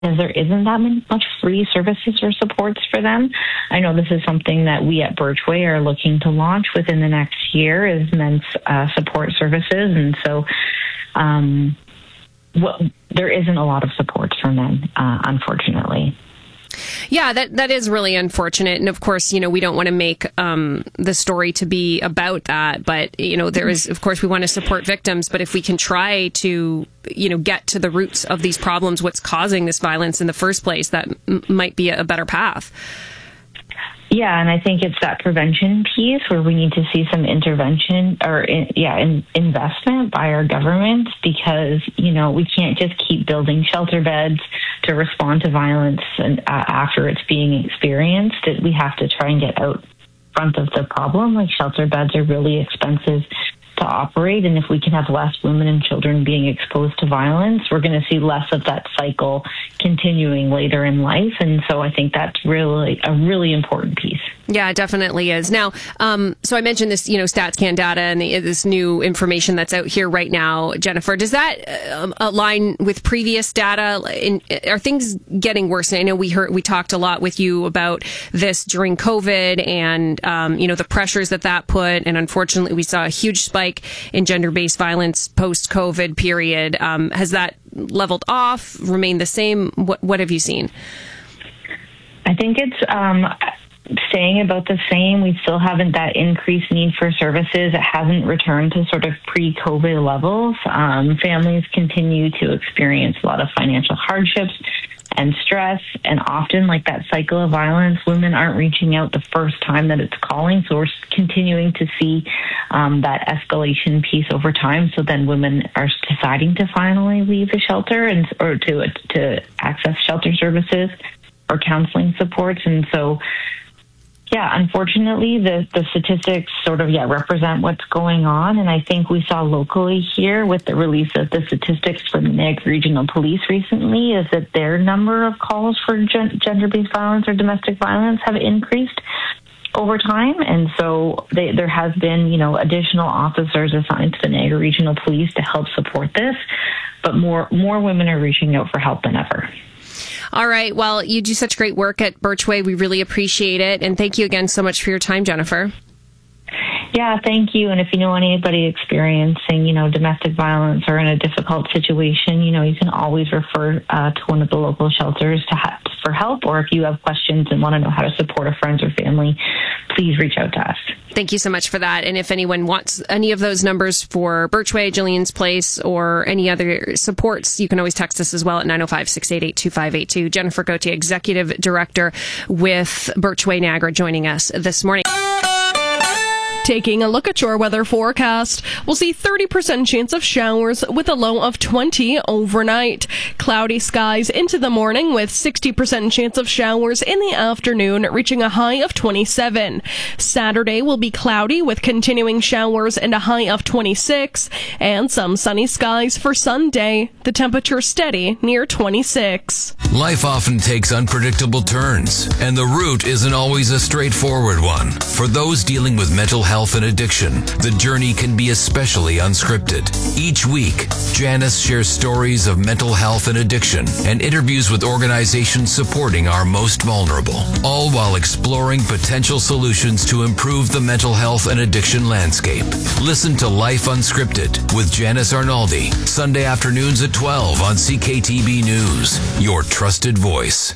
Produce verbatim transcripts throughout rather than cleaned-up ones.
as there isn't that much free services or supports for them. I know this is something that we at Birchway are looking to launch within the next year is men's uh, support services. And so um, well, there isn't a lot of supports for men, uh, unfortunately. Yeah, that that is really unfortunate. And of course, you know, we don't want to make um, the story to be about that. But, you know, there is, of course, we want to support victims. But if we can try to, you know, get to the roots of these problems, what's causing this violence in the first place, that m- might be a better path. Yeah, and I think it's that prevention piece where we need to see some intervention or, in, yeah, in, investment by our government because, you know, we can't just keep building shelter beds to respond to violence and uh, after it's being experienced. It, we have to try and get out front of the problem. Like shelter beds are really expensive to operate, and if we can have less women and children being exposed to violence, we're going to see less of that cycle continuing later in life. And so I think that's really a really important piece. Yeah, it definitely is. Now, um, so I mentioned this, you know, StatsCan data and the, this new information that's out here right now. Jennifer, does that uh, align with previous data? In, are things getting worse? I know we heard, we talked a lot with you about this during COVID and, um, you know, the pressures that that put. And unfortunately, we saw a huge spike in gender-based violence post-COVID period. Um, has that leveled off, remained the same? What, what have you seen? I think it's um, staying about the same. We still haven't that increased need for services. It hasn't returned to sort of pre-COVID levels. Um, families continue to experience a lot of financial hardships and stress, and often like that cycle of violence, women aren't reaching out the first time that it's calling. So we're continuing to see um, that escalation piece over time. So then women are deciding to finally leave the shelter and or to to access shelter services or counseling supports. And so, yeah, unfortunately, the, the statistics sort of, yeah, represent what's going on. And I think we saw locally here with the release of the statistics from the Niagara Regional Police recently is that their number of calls for gen- gender-based violence or domestic violence have increased over time. And so they, there has been, you know, additional officers assigned to the Niagara Regional Police to help support this. But more more women are reaching out for help than ever. All right. Well, you do such great work at Birchway. We really appreciate it. And thank you again so much for your time, Jennifer. Yeah, thank you. And if you know anybody experiencing, you know, domestic violence or in a difficult situation, you know, you can always refer uh, to one of the local shelters to ha- for help. Or if you have questions and want to know how to support a friend or family, please reach out to us. Thank you so much for that. And if anyone wants any of those numbers for Birchway, Jillian's Place, or any other supports, you can always text us as well at nine oh five, six eight eight, two five eight two. Jennifer Gauthier, Executive Director with Birchway Niagara, joining us this morning. Taking a look at your weather forecast, we'll see thirty percent chance of showers with a low of twenty overnight. Cloudy skies into the morning with sixty percent chance of showers in the afternoon, reaching a high of twenty-seven. Saturday will be cloudy with continuing showers and a high of twenty-six, and some sunny skies for Sunday. The temperature steady near twenty-six. Life often takes unpredictable turns, and the route isn't always a straightforward one. For those dealing with mental health and addiction, the journey can be especially unscripted. Each week, Janice shares stories of mental health and addiction and interviews with organizations supporting our most vulnerable, all while exploring potential solutions to improve the mental health and addiction landscape. Listen to Life Unscripted with Janice Arnaldi, Sunday afternoons at twelve on C K T B News, your trusted voice.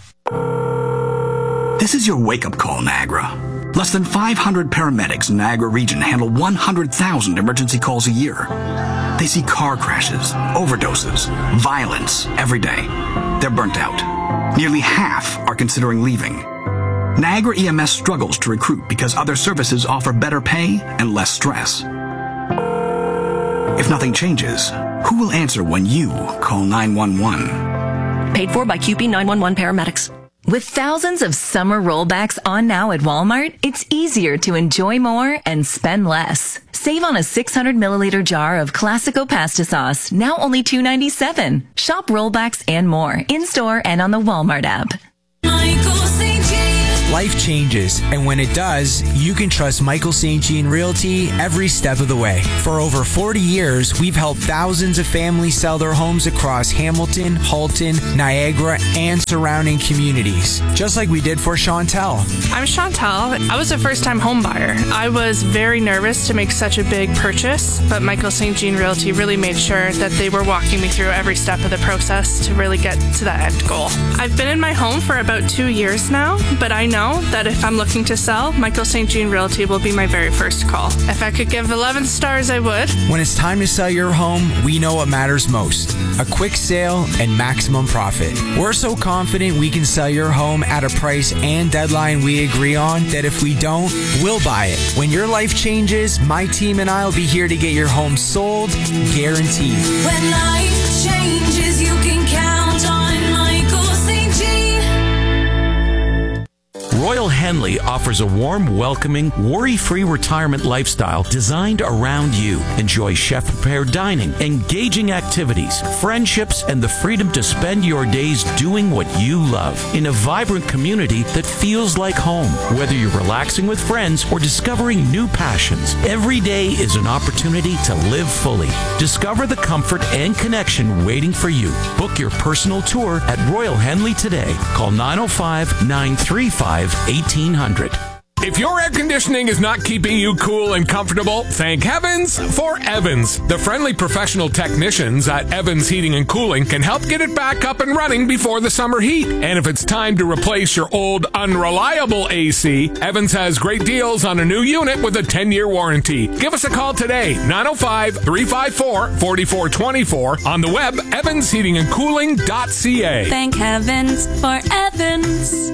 This is your wake-up call, Niagara. Less than five hundred paramedics in Niagara region handle one hundred thousand emergency calls a year. They see car crashes, overdoses, violence every day. They're burnt out. Nearly half are considering leaving. Niagara E M S struggles to recruit because other services offer better pay and less stress. If nothing changes, who will answer when you call nine one one? Paid for by Q P nine one one paramedics. With thousands of summer rollbacks on now at Walmart, it's easier to enjoy more and spend less. Save on a six hundred milliliter jar of Classico pasta sauce, now only two dollars and ninety-seven cents. Shop rollbacks and more in-store and on the Walmart app. Michael Saint James. Life changes, and when it does, you can trust Michael Saint Jean Realty every step of the way. For over forty years, we've helped thousands of families sell their homes across Hamilton, Halton, Niagara, and surrounding communities, just like we did for Chantel. I'm Chantel. I was a first-time home buyer. I was very nervous to make such a big purchase, but Michael Saint Jean Realty really made sure that they were walking me through every step of the process to really get to that end goal. I've been in my home for about two years now, but I know that if I'm looking to sell, Michael Saint Jean Realty will be my very first call. If I could give eleven stars, I would. When it's time to sell your home, we know what matters most: a quick sale and maximum profit. We're so confident we can sell your home at a price and deadline we agree on that if we don't, we'll buy it. When your life changes, my team and I will be here to get your home sold, guaranteed. When life changes, you can count on Michael Saint Jean. Royal Henley offers a warm, welcoming, worry-free retirement lifestyle designed around you. Enjoy chef-prepared dining, engaging activities, friendships, and the freedom to spend your days doing what you love in a vibrant community that feels like home. Whether you're relaxing with friends or discovering new passions, every day is an opportunity to live fully. Discover the comfort and connection waiting for you. Book your personal tour at Royal Henley today. Call nine oh five, nine three five, eighteen hundred. If your air conditioning is not keeping you cool and comfortable, thank heavens for Evans. The friendly professional technicians at Evans Heating and Cooling can help get it back up and running before the summer heat. And if it's time to replace your old unreliable A C, Evans has great deals on a new unit with a ten-year warranty. Give us a call today, nine oh five, three five four, four four two four, on the web, evans heating and cooling dot c a. Thank heavens for Evans.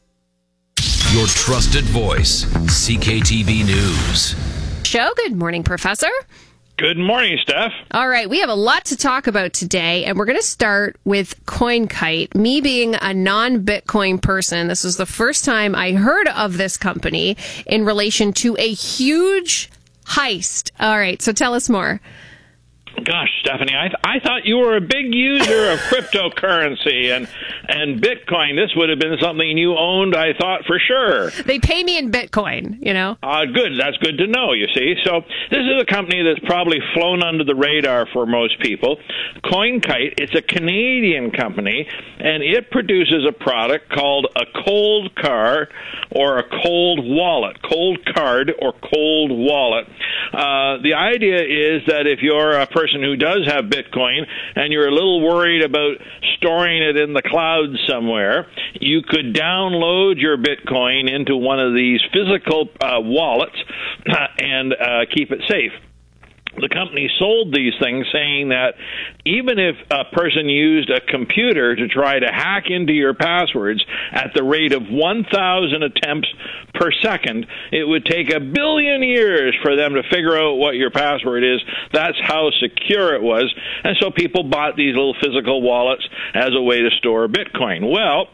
Your trusted voice, C K T V News. Show. Good morning, Professor. Good morning, Steph. All right, we have a lot to talk about today, and we're going to start with CoinKite. Me being a non-Bitcoin person, this was the first time I heard of this company in relation to a huge heist. All right, so tell us more. Gosh, Stephanie, I, th- I thought you were a big user of cryptocurrency and, and Bitcoin. This would have been something you owned, I thought, for sure. They pay me in Bitcoin, you know. Uh, good. That's good to know, you see. So this is a company that's probably flown under the radar for most people. CoinKite, it's a Canadian company, and it produces a product called a cold card or a cold wallet. Cold card or cold wallet. Uh, the idea is that if you're a person who does have Bitcoin and you're a little worried about storing it in the cloud somewhere, you could download your Bitcoin into one of these physical uh, wallets uh, and uh, keep it safe. The company sold these things saying that even if a person used a computer to try to hack into your passwords at the rate of one thousand attempts per second, it would take a billion years for them to figure out what your password is. That's how secure it was. And so people bought these little physical wallets as a way to store Bitcoin. Well,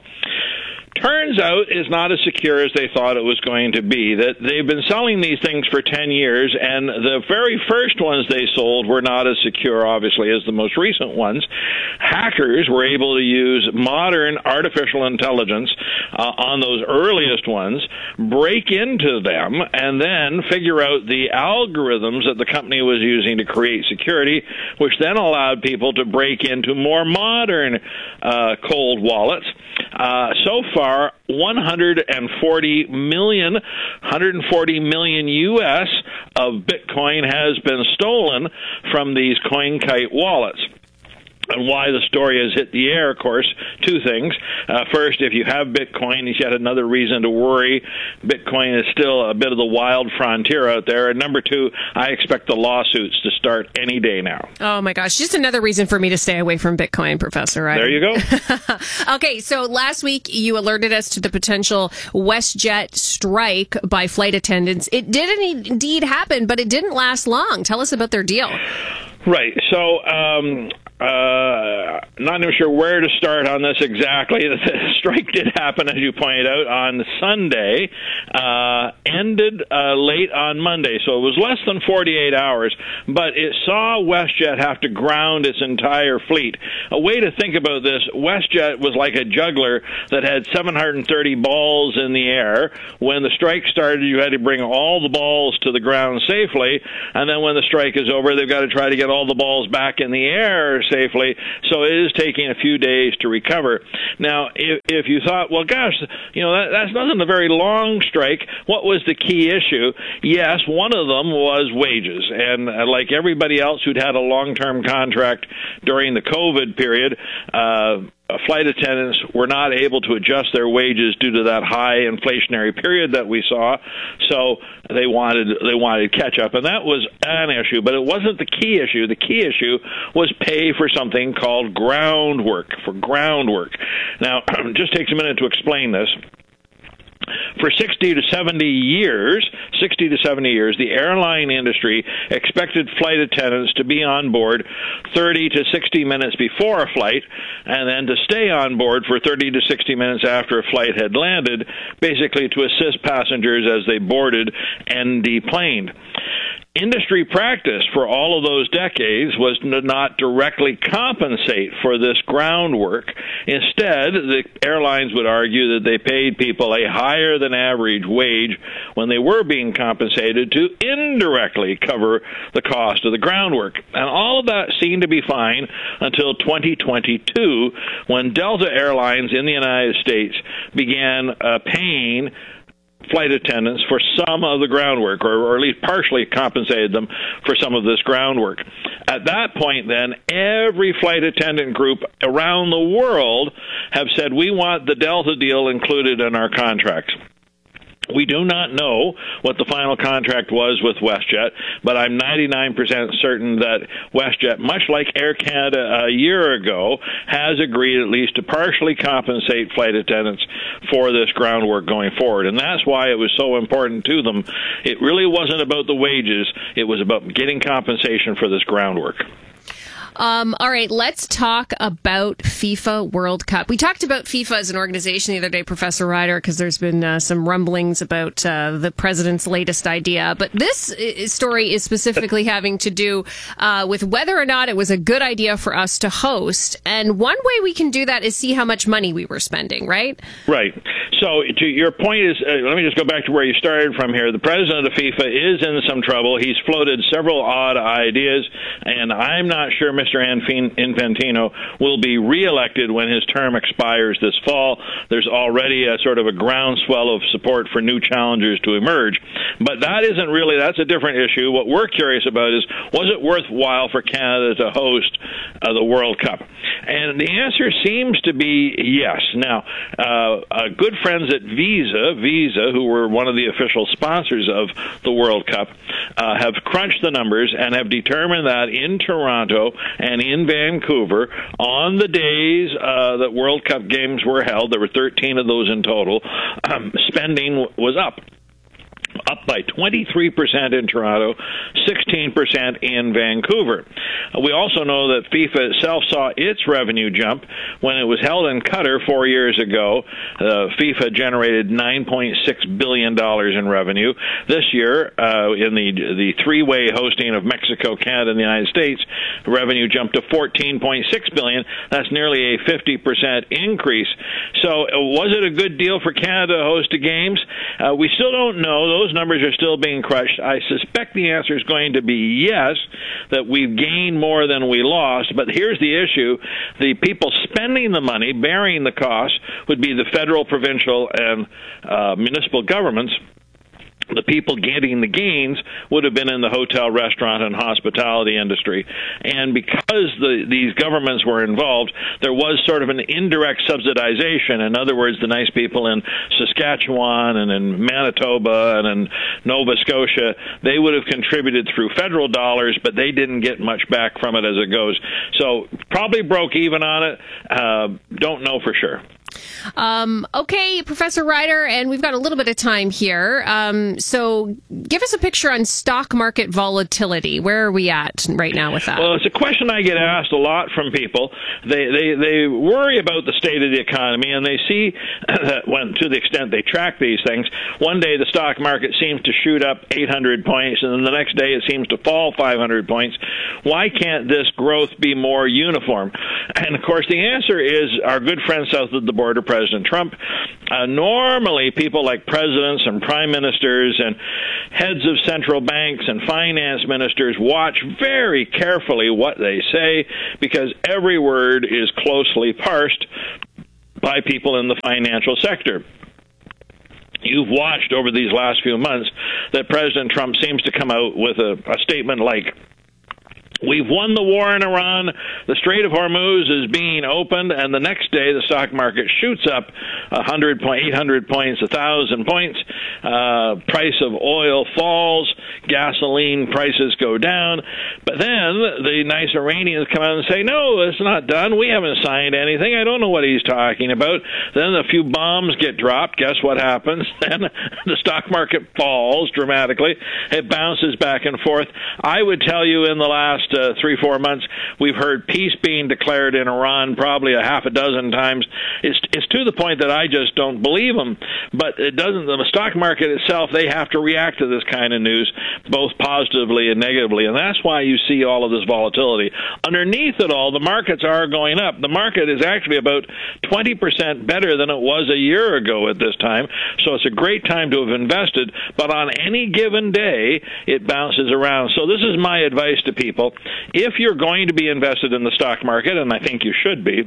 turns out it's not as secure as they thought it was going to be. That they've been selling these things for ten years, and the very first ones they sold were not as secure, obviously, as the most recent ones. Hackers were able to use modern artificial intelligence uh, on those earliest ones, break into them, and then figure out the algorithms that the company was using to create security, which then allowed people to break into more modern uh, cold wallets. Uh, so far, one hundred forty million, one hundred forty million U S of Bitcoin has been stolen from these CoinKite wallets. And why the story has hit the air, of course, two things. Uh, first, if you have Bitcoin, it's yet another reason to worry. Bitcoin is still a bit of the wild frontier out there. And number two, I expect the lawsuits to start any day now. Oh, my gosh. Just another reason for me to stay away from Bitcoin, Professor. Right? There you go. Okay, so last week you alerted us to the potential WestJet strike by flight attendants. It did indeed happen, but it didn't last long. Tell us about their deal. Right. So, um, uh, not even sure where to start on this exactly. The strike did happen, as you pointed out, on Sunday, uh, ended uh, late on Monday, so it was less than forty-eight hours, but it saw WestJet have to ground its entire fleet. A way to think about this, WestJet was like a juggler that had seven hundred thirty balls in the air. When the strike started, you had to bring all the balls to the ground safely, and then when the strike is over, they've got to try to get all the balls back in the air safely, so it is taking a few days to recover. Now, if, if you thought, well, gosh, you know, that, that's not a very long strike, what was the key issue? Yes, one of them was wages, and uh, like everybody else who'd had a long-term contract during the COVID period, uh, flight attendants were not able to adjust their wages due to that high inflationary period that we saw, so they wanted they wanted catch up, and that was an issue, but it wasn't the key issue. The key issue was pay for something called ground work, for ground work. Now, it just takes a minute to explain this. For sixty to seventy years, sixty to seventy years, the airline industry expected flight attendants to be on board thirty to sixty minutes before a flight, and then to stay on board for thirty to sixty minutes after a flight had landed, basically to assist passengers as they boarded and deplaned. Industry practice for all of those decades was to not directly compensate for this groundwork. Instead, the airlines would argue that they paid people a higher than average wage when they were being compensated to indirectly cover the cost of the groundwork. And all of that seemed to be fine until twenty twenty-two, when Delta Airlines in the United States began uh, paying flight attendants for some of the groundwork, or, or at least partially compensated them for some of this groundwork. At that point, then, every flight attendant group around the world have said, we want the Delta deal included in our contracts. We do not know what the final contract was with WestJet, but I'm ninety-nine percent certain that WestJet, much like Air Canada a year ago, has agreed at least to partially compensate flight attendants for this groundwork going forward. And that's why it was so important to them. It really wasn't about the wages. It was about getting compensation for this groundwork. Um, all right, let's talk about FIFA World Cup. We talked about FIFA as an organization the other day, Professor Ryder, because there's been uh, some rumblings about uh, the president's latest idea. But this story is specifically having to do uh, with whether or not it was a good idea for us to host. And one way we can do that is see how much money we were spending, right? Right. So to your point is, uh, let me just go back to where you started from here. The president of FIFA is in some trouble. He's floated several odd ideas, and I'm not sure Mister Infantino will be reelected when his term expires this fall. There's already a sort of a groundswell of support for new challengers to emerge. But that isn't really, that's a different issue. What we're curious about is, was it worthwhile for Canada to host uh, the World Cup? And the answer seems to be yes. Now, uh, uh, good friends at Visa, Visa, who were one of the official sponsors of the World Cup, uh, have crunched the numbers and have determined that in Toronto and in Vancouver, on the days uh, that World Cup games were held, there were thirteen of those in total, um, spending was up. Up by twenty-three percent in Toronto, sixteen percent in Vancouver. We also know that FIFA itself saw its revenue jump when it was held in Qatar four years ago. Uh, FIFA generated nine point six billion dollars in revenue. This year, uh, in the the three-way hosting of Mexico, Canada, and the United States, revenue jumped to fourteen point six billion dollars. That's nearly a fifty percent increase. So uh, was it a good deal for Canada to host the games? Uh, we still don't know. Those numbers are still being crushed. I suspect the answer is going to be yes, that we've gained more than we lost. But here's the issue. The people spending the money, bearing the cost, would be the federal, provincial, and uh, municipal governments. The people getting the gains would have been in the hotel, restaurant, and hospitality industry. And because the, these governments were involved, there was sort of an indirect subsidization. In other words, the nice people in Saskatchewan and in Manitoba and in Nova Scotia, they would have contributed through federal dollars, but they didn't get much back from it as it goes. So probably broke even on it. Uh, don't know for sure. Um, okay, Professor Ryder, and we've got a little bit of time here. Um, so give us a picture on stock market volatility. Where are we at right now with that? Well, it's a question I get asked a lot from people. They they, they worry about the state of the economy, and they see that when, to the extent they track these things, one day the stock market seems to shoot up eight hundred points, and then the next day it seems to fall five hundred points. Why can't this growth be more uniform? And, of course, the answer is our good friend south of the border, President Trump. Uh, normally, people like presidents and prime ministers and heads of central banks and finance ministers watch very carefully what they say, because every word is closely parsed by people in the financial sector. You've watched over these last few months that President Trump seems to come out with a, a statement like, we've won the war in Iran, the Strait of Hormuz is being opened, and the next day the stock market shoots up one hundred, eight hundred points, one thousand points. Uh, price of oil falls, gasoline prices go down. But then the nice Iranians come out and say, no, it's not done. We haven't signed anything. I don't know what he's talking about. Then a few bombs get dropped. Guess what happens? Then the stock market falls dramatically. It bounces back and forth. I would tell you in the last Uh, three, four months, we've heard peace being declared in Iran probably a half a dozen times. It's, it's to the point that I just don't believe them. But it doesn't. The stock market itself, they have to react to this kind of news, both positively and negatively, and that's why you see all of this volatility. Underneath it all, the markets are going up. The market is actually about twenty percent better than it was a year ago at this time, so it's a great time to have invested. But on any given day, it bounces around. So this is my advice to people. If you're going to be invested in the stock market, and I think you should be,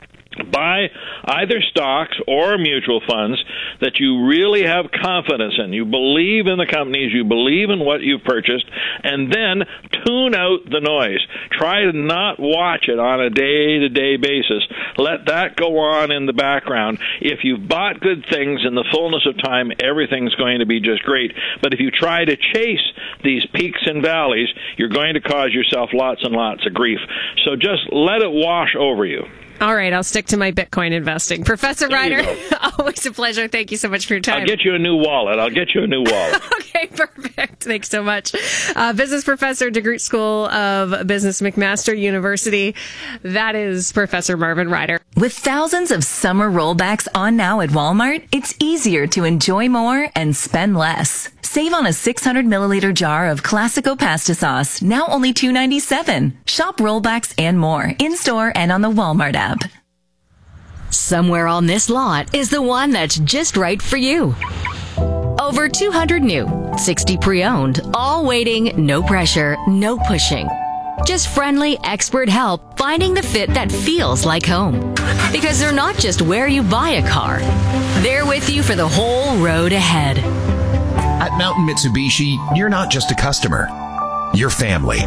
buy either stocks or mutual funds that you really have confidence in. You believe in the companies, you believe in what you've purchased, and then tune out the noise. Try to not watch it on a day-to-day basis. Let that go on in the background. If you've bought good things in the fullness of time, everything's going to be just great. But if you try to chase these peaks and valleys, you're going to cause yourself lots and lots of grief. So just let it wash over you. All right, I'll stick to my Bitcoin investing. Professor Ryder, always a pleasure. Thank you so much for your time. I'll get you a new wallet. I'll get you a new wallet. Okay, perfect. Thanks so much. Uh, business professor, DeGroote School of Business, McMaster University. That is Professor Marvin Ryder. With thousands of summer rollbacks on now at Walmart, it's easier to enjoy more and spend less. Save on a six hundred milliliter jar of Classico pasta sauce, now only two dollars and ninety-seven cents. Shop rollbacks and more in-store and on the Walmart app. Somewhere on this lot is the one that's just right for you. Over two hundred new, sixty pre-owned, all waiting, no pressure, no pushing. Just friendly, expert help finding the fit that feels like home. Because they're not just where you buy a car. They're with you for the whole road ahead. At Mountain Mitsubishi, you're not just a customer. You're family.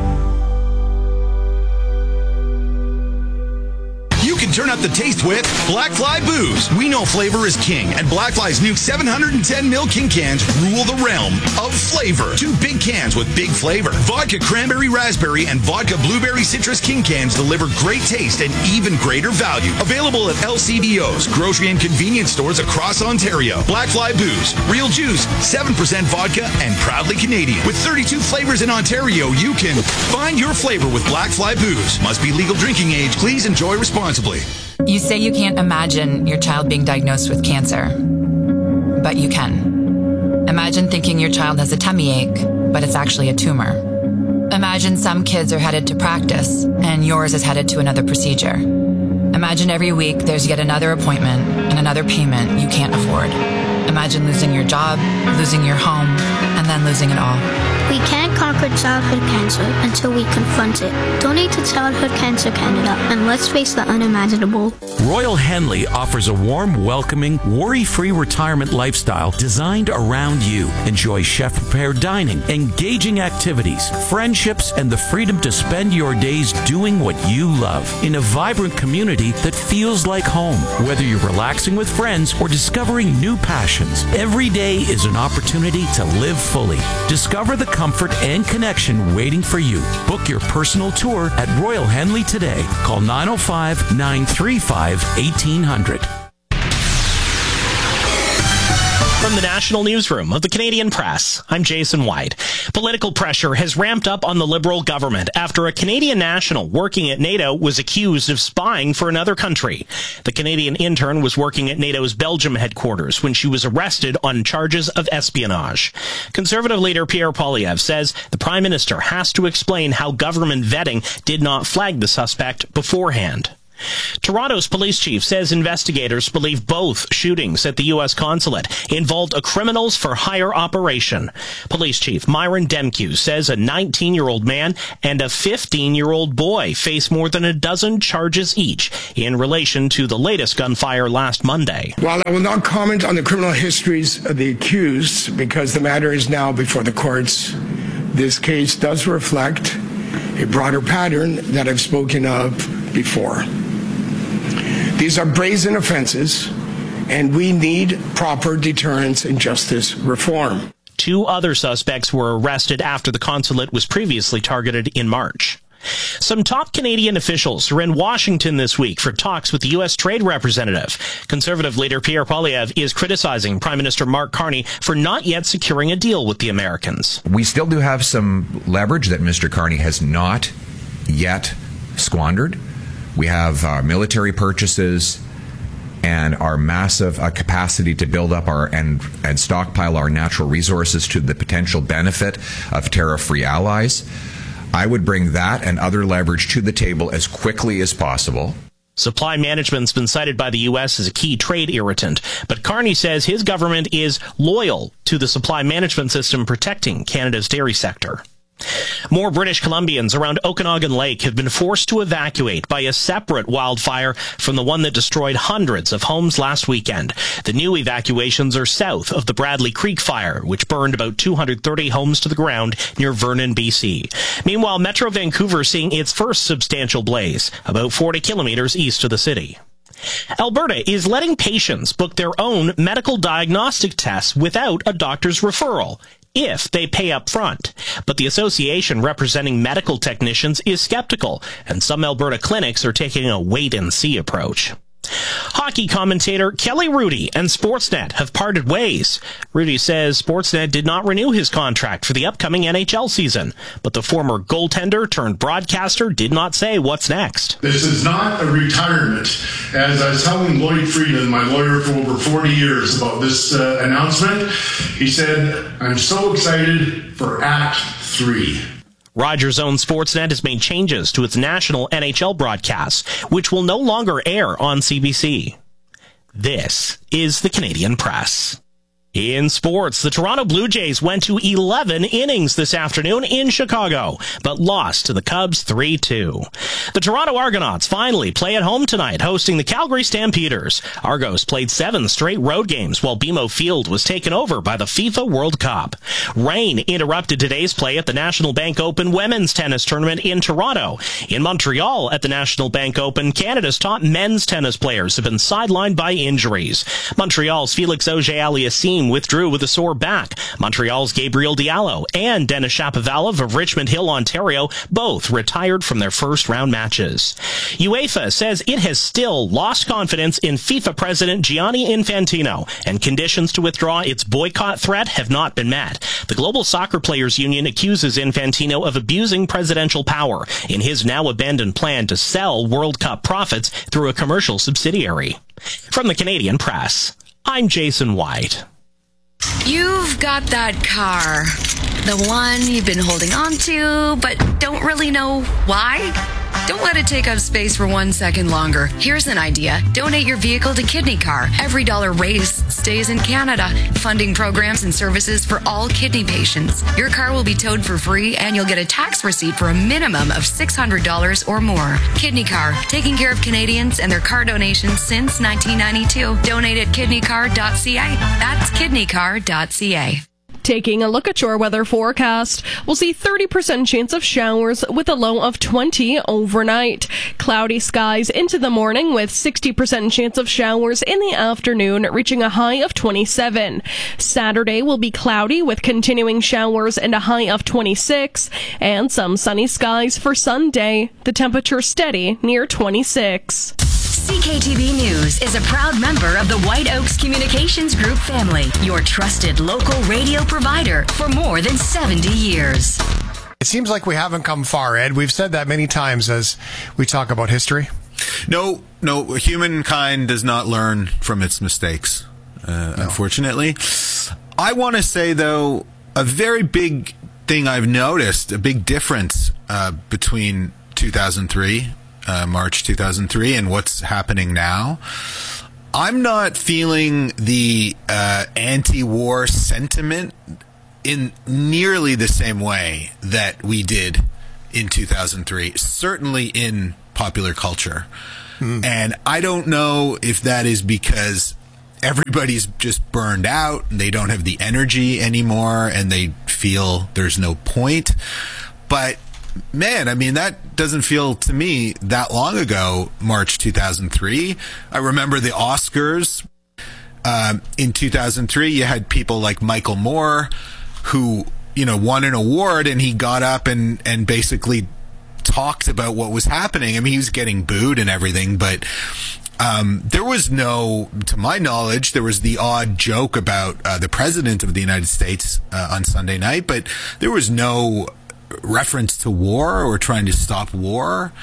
You can turn up the taste with Black Fly Booze. We know flavor is king, and Black Fly's new seven hundred ten milliliter king cans rule the realm of flavor. Two big cans with big flavor. Vodka Cranberry Raspberry and Vodka Blueberry Citrus king cans deliver great taste and even greater value. Available at L C B Os, grocery and convenience stores across Ontario. Black Fly Booze, real juice, seven percent vodka, and proudly Canadian. With thirty-two flavors in Ontario, you can find your flavor with Black Fly Booze. Must be legal drinking age. Please enjoy responsibly. You say you can't imagine your child being diagnosed with cancer, but you can. Imagine thinking your child has a tummy ache, but it's actually a tumor. Imagine some kids are headed to practice, and yours is headed to another procedure. Imagine every week there's yet another appointment and another payment you can't afford. Imagine losing your job, losing your home, and then losing it all. We can't conquer childhood cancer until we confront it. Donate to Childhood Cancer Canada, and let's face the unimaginable. Royal Henley offers a warm, welcoming, worry-free retirement lifestyle designed around you. Enjoy chef-prepared dining, engaging activities, friendships, and the freedom to spend your days doing what you love in a vibrant community that feels like home. Whether you're relaxing with friends or discovering new passions, every day is an opportunity to live fully. Discover the comfort and connection waiting for you. Book your personal tour at Royal Henley today. Call nine oh five, nine three five, one eight hundred. From the National Newsroom of the Canadian Press, I'm Jason White. Political pressure has ramped up on the Liberal government after a Canadian national working at NATO was accused of spying for another country. The Canadian intern was working at NATO's Belgium headquarters when she was arrested on charges of espionage. Conservative leader Pierre Poilievre says the Prime Minister has to explain how government vetting did not flag the suspect beforehand. Toronto's police chief says investigators believe both shootings at the U S consulate involved a criminals for hire operation. Police chief Myron Demkew says a nineteen-year-old man and a fifteen-year-old boy face more than a dozen charges each in relation to the latest gunfire last Monday. While I will not comment on the criminal histories of the accused because the matter is now before the courts, this case does reflect a broader pattern that I've spoken of before. These are brazen offenses, and we need proper deterrence and justice reform. Two other suspects were arrested after the consulate was previously targeted in March. Some top Canadian officials are in Washington this week for talks with the U S Trade Representative. Conservative leader Pierre Poilievre is criticizing Prime Minister Mark Carney for not yet securing a deal with the Americans. We still do have some leverage that Mister Carney has not yet squandered. We have our military purchases and our massive uh, capacity to build up our and, and stockpile our natural resources to the potential benefit of tariff-free allies. I would bring that and other leverage to the table as quickly as possible. Supply management's been cited by the U S as a key trade irritant, but Carney says his government is loyal to the supply management system protecting Canada's dairy sector. More British Columbians around Okanagan Lake have been forced to evacuate by a separate wildfire from the one that destroyed hundreds of homes last weekend. The new evacuations are south of the Bradley Creek fire, which burned about two hundred thirty homes to the ground near Vernon, B C. Meanwhile, Metro Vancouver seeing its first substantial blaze, about forty kilometers east of the city. Alberta is letting patients book their own medical diagnostic tests without a doctor's referral, if they pay up front. But the association representing medical technicians is skeptical, and some Alberta clinics are taking a wait-and-see approach. Hockey commentator Kelly Hrudey and Sportsnet have parted ways. Hrudey says Sportsnet did not renew his contract for the upcoming N H L season, but the former goaltender turned broadcaster did not say what's next. This is not a retirement. As I was telling Lloyd Friedman, my lawyer for over forty years, about this uh, announcement, he said, I'm so excited for Act three. Rogers' own Sportsnet has made changes to its national N H L broadcasts, which will no longer air on C B C. This is the Canadian Press. In sports, the Toronto Blue Jays went to eleven innings this afternoon in Chicago, but lost to the Cubs three two. The Toronto Argonauts finally play at home tonight, hosting the Calgary Stampeders. Argos played seven straight road games while B M O Field was taken over by the FIFA World Cup. Rain interrupted today's play at the National Bank Open Women's Tennis Tournament in Toronto. In Montreal at the National Bank Open, Canada's top men's tennis players have been sidelined by injuries. Montreal's Felix Auger-Aliassime withdrew with a sore back. Montreal's Gabriel Diallo and Denis Shapovalov of Richmond Hill, Ontario, both retired from their first round matches. UEFA says it has still lost confidence in FIFA President Gianni Infantino, and conditions to withdraw its boycott threat have not been met. The Global Soccer Players Union accuses Infantino of abusing presidential power in his now abandoned plan to sell World Cup profits through a commercial subsidiary. From the Canadian Press, I'm Jason White. You've got that car, the one you've been holding on to, but don't really know why? Don't let it take up space for one second longer. Here's an idea. Donate your vehicle to Kidney Car. Every dollar raised stays in Canada, funding programs and services for all kidney patients. Your car will be towed for free, and you'll get a tax receipt for a minimum of six hundred dollars or more. Kidney Car, taking care of Canadians and their car donations since nineteen ninety-two. Donate at kidney car dot c a. That's kidney car dot c a. Taking a look at your weather forecast, we'll see thirty percent chance of showers with a low of twenty overnight. Cloudy skies into the morning with sixty percent chance of showers in the afternoon, reaching a high of twenty-seven. Saturday will be cloudy with continuing showers and a high of twenty-six, and some sunny skies for Sunday. The temperature steady near twenty-six. C K T V News is a proud member of the White Oaks Communications Group family, your trusted local radio provider for more than seventy years. It seems like we haven't come far, Ed. We've said that many times as we talk about history. No, no, humankind does not learn from its mistakes, uh, no. unfortunately. I want to say, though, a very big thing I've noticed, a big difference uh, between two thousand three, uh, March two thousand three, and what's happening now. I'm not feeling the uh, anti-war sentiment in nearly the same way that we did in two thousand three, certainly in popular culture. Mm. And I don't know if that is because everybody's just burned out and they don't have the energy anymore and they feel there's no point. But man, I mean, that doesn't feel to me that long ago, March two thousand three. I remember the Oscars. Um, in two thousand three, you had people like Michael Moore who, you know, won an award, and he got up and, and basically talked about what was happening. I mean, he was getting booed and everything, but um, there was no, to my knowledge, there was the odd joke about uh, the president of the United States uh, on Sunday night, but there was no reference to war or trying to stop war.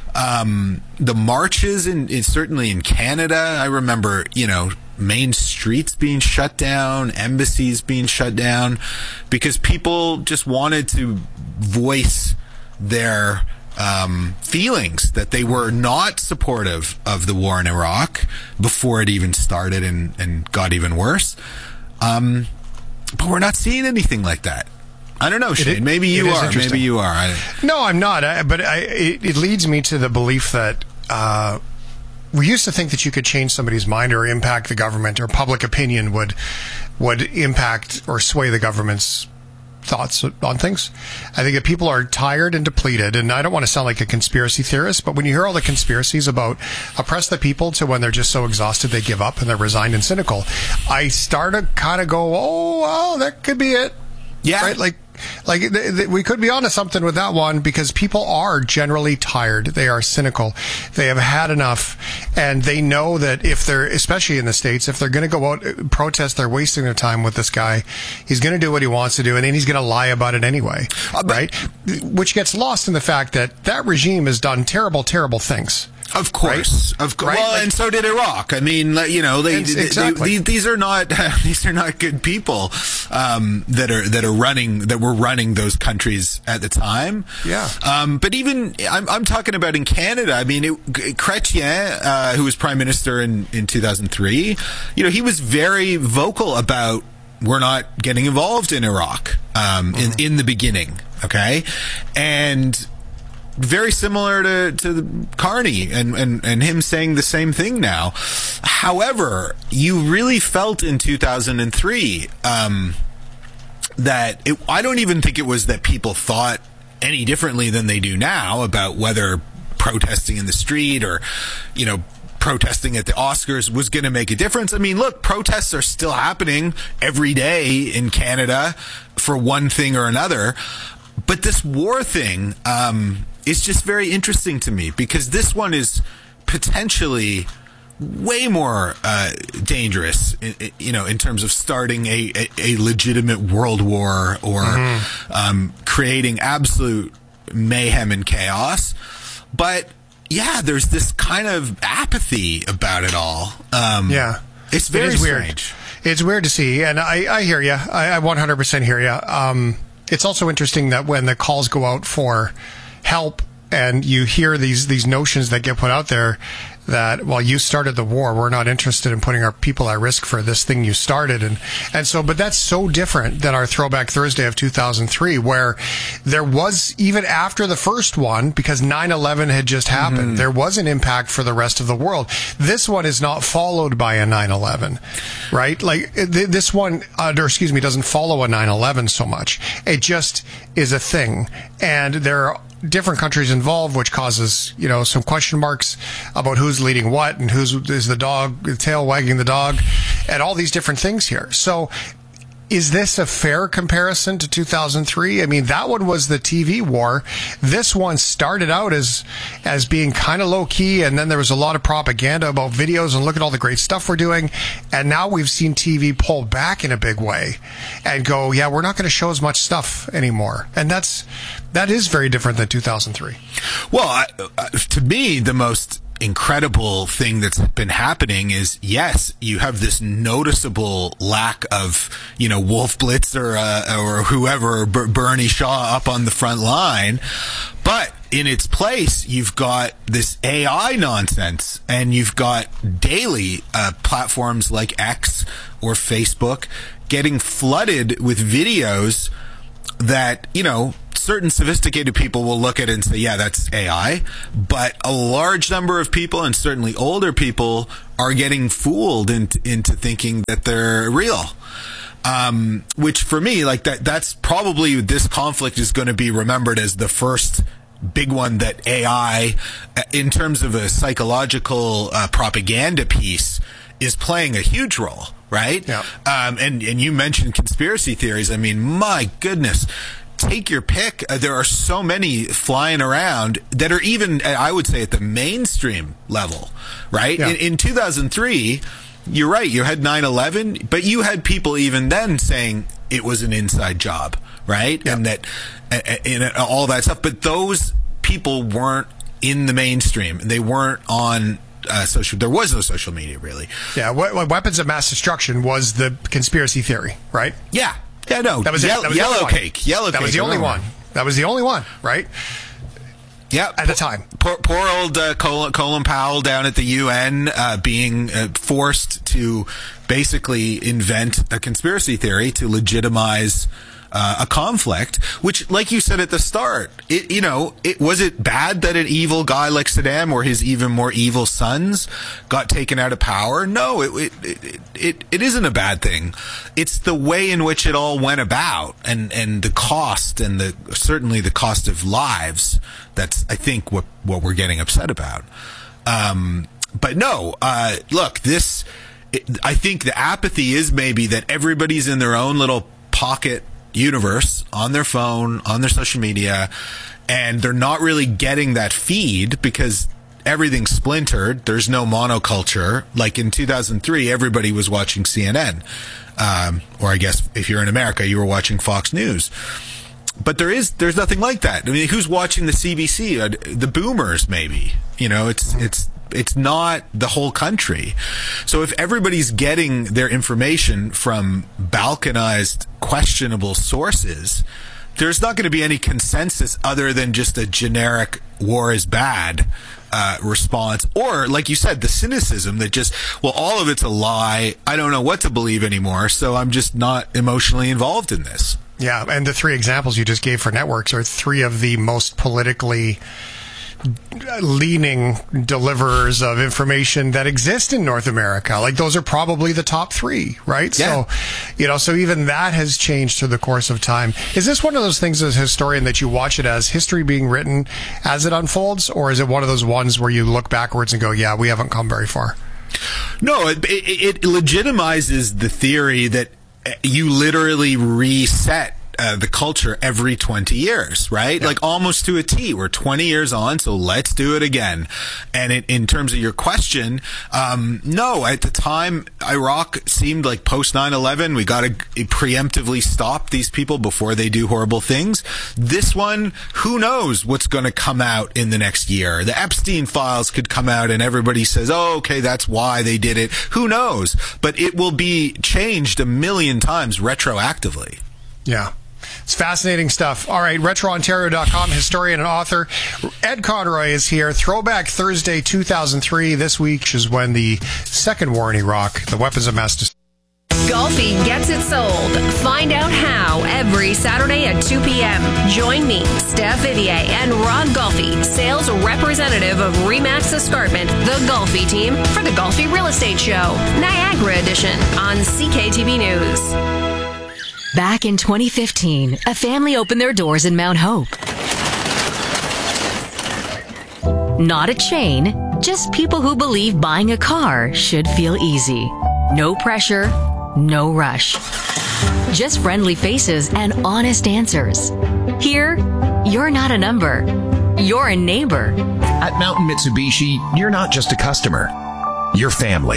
Um, the marches, in, in certainly in Canada, I remember, you know, main streets being shut down, embassies being shut down, because people just wanted to voice their um, feelings that they were not supportive of the war in Iraq before it even started and, and got even worse. Um, but we're not seeing anything like that. I don't know, Shane. It, maybe you are. Maybe you are. I, no, I'm not. I, but I, it, it leads me to the belief that uh, we used to think that you could change somebody's mind or impact the government, or public opinion would would impact or sway the government's thoughts on things. I think that people are tired and depleted, and I don't want to sound like a conspiracy theorist, but when you hear all the conspiracies about oppress the people to when they're just so exhausted they give up and they're resigned and cynical, I start to kind of go, oh, well, that could be it. Yeah. Right? Like, like th- th- we could be onto something with that one, because people are generally tired. They are cynical. They have had enough, and they know that if they're, especially in the States, if they're going to go out and protest, they're wasting their time with this guy. He's going to do what he wants to do, and then he's going to lie about it anyway, uh, right? Which gets lost in the fact that that regime has done terrible, terrible things. Of course, right? of course. Right? Well, like, and so did Iraq. I mean, you know, they, exactly. they, they these are not these are not good people um, that are that are running that were running those countries at the time. Yeah. Um, but even I'm, I'm talking about in Canada. I mean, it, Chrétien, uh, who was prime minister in in two thousand three, you know, he was very vocal about we're not getting involved in Iraq um, mm-hmm. in in the beginning. Okay, and very similar to, to Carney and, and, and him saying the same thing now. However, you really felt in two thousand three um, that it, I don't even think it was that people thought any differently than they do now about whether protesting in the street or, you know, protesting at the Oscars was going to make a difference. I mean, look, protests are still happening every day in Canada for one thing or another. But this war thing, um, is just very interesting to me, because this one is potentially way more uh, dangerous, you know, in terms of starting a, a, a legitimate world war or mm-hmm. um, creating absolute mayhem and chaos. But yeah, there's this kind of apathy about it all. Um, yeah, it's very it is strange. Weird. It's weird to see, and I, I hear you. I, I one hundred percent hear you. Um, it's also interesting that when the calls go out for help, and you hear these these notions that get put out there that, well, you started the war, we're not interested in putting our people at risk for this thing you started, and and so but that's so different than our Throwback Thursday of two thousand three, where there was, even after the first one, because nine eleven had just happened, mm-hmm. there was an impact for the rest of the world. This one is not followed by a nine eleven, right? Like th- this one, uh, or excuse me, doesn't follow a nine eleven so much. It just is a thing, and there are different countries involved, which causes, you know, some question marks about who's leading what and who's is the dog, the tail wagging the dog, and all these different things here. So is this a fair comparison to two thousand three? I mean, that one was the T V war. This one started out as as being kind of low key, and then there was a lot of propaganda about videos and look at all the great stuff we're doing. And now we've seen T V pull back in a big way and go, yeah, we're not going to show as much stuff anymore. And that's that is very different than two thousand three. Well, I, uh, to me, the most incredible thing that's been happening is, yes, you have this noticeable lack of, you know, Wolf Blitzer uh, or whoever, B- Bernie Shaw up on the front line, but in its place, you've got this A I nonsense, and you've got daily uh, platforms like X or Facebook getting flooded with videos that, you know, certain sophisticated people will look at it and say, yeah, that's A I. But a large number of people, and certainly older people, are getting fooled into, into thinking that they're real. Um, which for me, like that, that's probably, this conflict is going to be remembered as the first big one that A I, in terms of a psychological uh, propaganda piece, is playing a huge role, right? Yeah. Um, and, and you mentioned conspiracy theories. I mean, my goodness. Take your pick. Uh, there are so many flying around that are even, I would say, at the mainstream level, right? Yeah. In, in two thousand three, you're right, you had nine eleven, but you had people even then saying it was an inside job, right? Yeah. And that, and all that stuff. But those people weren't in the mainstream. They weren't on uh, social. There was no social media, really. Yeah, we- weapons of mass destruction was the conspiracy theory, right? Yeah. Yeah, no, that was Ye- it. That was yellow the only cake. One. Yellow that cake. was the only one. That was the only one, right? Yeah, at the time. Poor, poor old uh, Colin, Colin Powell down at the U N uh, being uh, forced to basically invent a conspiracy theory to legitimize uh, a conflict, which, like you said at the start, it, you know, it was it bad that an evil guy like Saddam or his even more evil sons got taken out of power? No, it it it, it, it isn't a bad thing. It's the way in which it all went about, and, and the cost, and the certainly the cost of lives. That's, I think, what what we're getting upset about. Um, but no, uh, look, this. It, I think the apathy is maybe that everybody's in their own little pocket universe on their phone, on their social media, and they're not really getting that feed because everything's splintered. There's no monoculture. Like in two thousand three, everybody was watching C N N. Um, or I guess if you're in America, you were watching Fox News. But there is, there's nothing like that. I mean, who's watching the C B C? Uh, the boomers, maybe. You know, it's, it's, it's not the whole country. So if everybody's getting their information from balkanized, questionable sources, there's not going to be any consensus other than just a generic war is bad uh, response. Or, like you said, the cynicism that just, well, all of it's a lie. I don't know what to believe anymore, so I'm just not emotionally involved in this. Yeah, and the three examples you just gave for networks are three of the most politically leaning deliverers of information that exist in North America. Like, those are probably the top three, right? Yeah. So, you know, so even that has changed through the course of time. Is this one of those things as a historian that you watch it as history being written as it unfolds, or is it one of those ones where you look backwards and go, yeah, we haven't come very far? No, it, it, it legitimizes the theory that you literally reset Uh, the culture every twenty years, right? Yeah. Like almost to a T. We're twenty years on, so let's do it again. And it, in terms of your question, um, no, at the time, Iraq seemed like post nine eleven, we got to preemptively stop these people before they do horrible things. This one, who knows what's going to come out in the next year? The Epstein files could come out and everybody says, oh, okay, that's why they did it. Who knows? But it will be changed a million times retroactively. Yeah. It's fascinating stuff. All right, retro ontario dot com, historian and author Ed Conroy is here. Throwback Thursday two thousand three. This week is when the second war in Iraq, the weapons of mass destruction. Golfi gets it sold. Find out how every Saturday at two p.m. Join me, Steph Vivier, and Ron Golfi, sales representative of Remax Escarpment, the Golfi team, for the Golfi Real Estate Show, Niagara Edition, on C K T V News. Back in twenty fifteen, a family opened their doors in Mount Hope. Not a chain, just people who believe buying a car should feel easy. No pressure, no rush. just friendly faces and honest answers. Here, you're not a number. You're a neighbor. At Mountain Mitsubishi, you're not just a customer. You're family.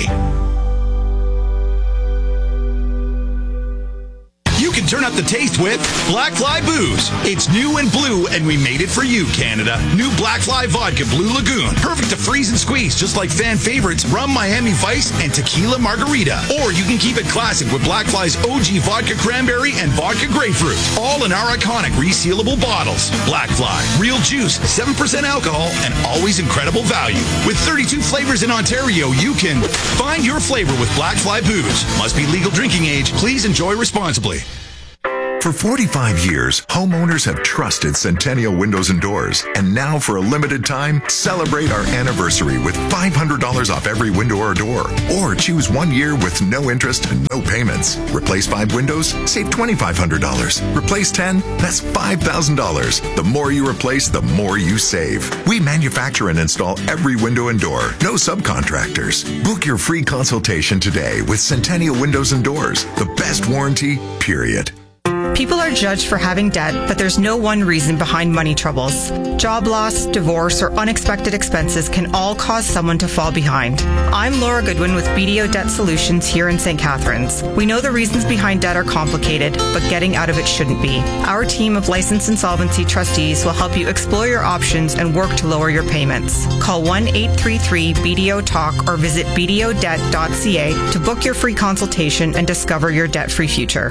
You can turn up the taste with Black Fly Booze. It's new and blue, and we made it for you, Canada. New Black Fly Vodka Blue Lagoon. Perfect to freeze and squeeze, just like fan favorites Rum Miami Vice and Tequila Margarita. Or you can keep it classic with Black Fly's O G Vodka Cranberry and Vodka Grapefruit. All in our iconic resealable bottles. Black Fly. Real juice, seven percent alcohol, and always incredible value. With thirty-two flavors in Ontario, you can find your flavor with Black Fly Booze. Must be legal drinking age. Please enjoy responsibly. For forty-five years, homeowners have trusted Centennial Windows and Doors. And now, for a limited time, celebrate our anniversary with five hundred dollars off every window or door. Or choose one year with no interest and no payments. Replace five windows, save two thousand five hundred dollars. Replace ten, that's five thousand dollars. The more you replace, the more you save. We manufacture and install every window and door. No subcontractors. Book your free consultation today with Centennial Windows and Doors. The best warranty, period. People are judged for having debt, but there's no one reason behind money troubles. Job loss, divorce, or unexpected expenses can all cause someone to fall behind. I'm Laura Goodwin with B D O Debt Solutions here in Saint Catharines. We know the reasons behind debt are complicated, but getting out of it shouldn't be. Our team of licensed insolvency trustees will help you explore your options and work to lower your payments. Call one eight three three B D O talk or visit b d o debt dot c a to book your free consultation and discover your debt-free future.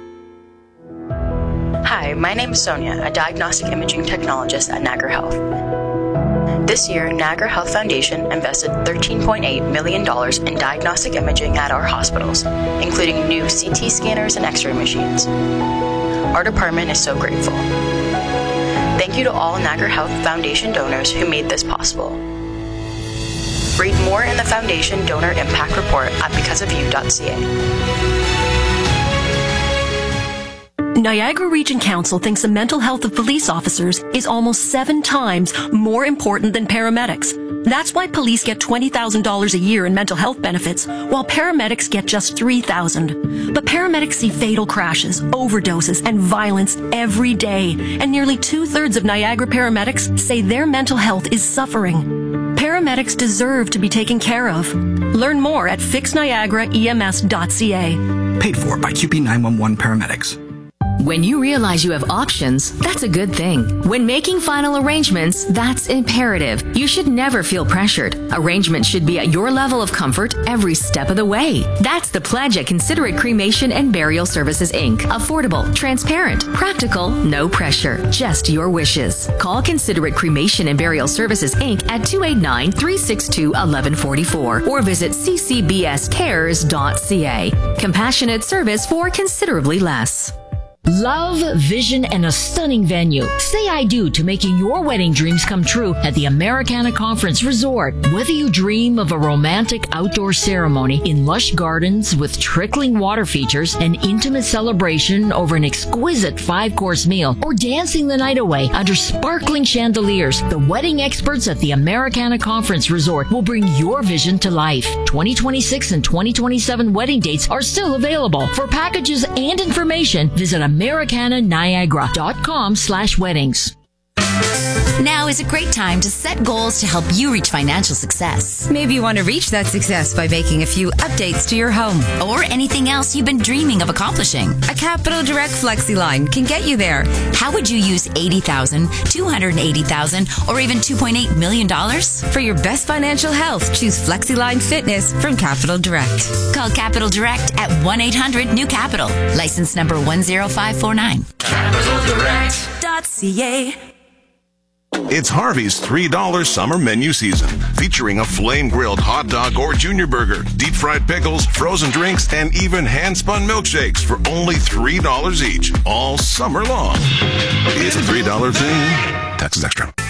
Hi, my name is Sonia, a diagnostic imaging technologist at Niagara Health. This year, Niagara Health Foundation invested thirteen point eight million dollars in diagnostic imaging at our hospitals, including new C T scanners and X-ray machines. Our department is so grateful. Thank you to all Niagara Health Foundation donors who made this possible. Read more in the Foundation Donor Impact Report at because of you dot c a. Niagara Region Council thinks the mental health of police officers is almost seven times more important than paramedics. That's why police get twenty thousand dollars a year in mental health benefits, while paramedics get just three thousand dollars. But paramedics see fatal crashes, overdoses, and violence every day, and nearly two-thirds of Niagara paramedics say their mental health is suffering. Paramedics deserve to be taken care of. Learn more at fix niagara e m s dot c a. Paid for by Q P nine one one Paramedics. When you realize you have options, that's a good thing. When making final arrangements, that's imperative. You should never feel pressured. Arrangements should be at your level of comfort every step of the way. That's the pledge at Considerate Cremation and Burial Services, Incorporated. Affordable, transparent, practical, no pressure, just your wishes. Call Considerate Cremation and Burial Services, Incorporated at two eight nine, three six two, one one four four or visit c c b s cares dot c a. Compassionate service for considerably less. Love, vision, and a stunning venue. Say I do to making your wedding dreams come true at the Americana Conference Resort. Whether you dream of a romantic outdoor ceremony in lush gardens with trickling water features, an intimate celebration over an exquisite five-course meal, or dancing the night away under sparkling chandeliers, the wedding experts at the Americana Conference Resort will bring your vision to life. twenty twenty-six and twenty twenty-seven wedding dates are still available. For packages and information, visit americana niagara dot com slash weddings. Now is a great time to set goals to help you reach financial success. Maybe you want to reach that success by making a few updates to your home or anything else you've been dreaming of accomplishing. A Capital Direct FlexiLine can get you there. How would you use eighty thousand dollars, two hundred eighty thousand dollars, or even two point eight million dollars? For your best financial health, choose FlexiLine Fitness from Capital Direct. Call Capital Direct at one eight hundred new capital. License number one zero five four nine. capital direct dot c a. It's Harvey's three dollar summer menu season, featuring a flame-grilled hot dog or junior burger, deep-fried pickles, frozen drinks, and even hand-spun milkshakes for only three dollars each, all summer long. It's a three dollar thing. Taxes extra.